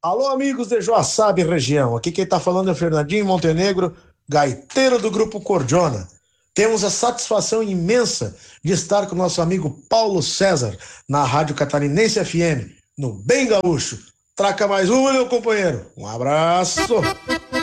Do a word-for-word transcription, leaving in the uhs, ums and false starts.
Alô, amigos de Joaçaba e região. Aqui quem está falando é Fernandinho Montenegro, gaiteiro do Grupo Cordiona. Temos a satisfação imensa de estar com o nosso amigo Paulo César na Rádio Catarinense F M, no Bem Gaúcho. Traca mais uma, meu companheiro. Um abraço.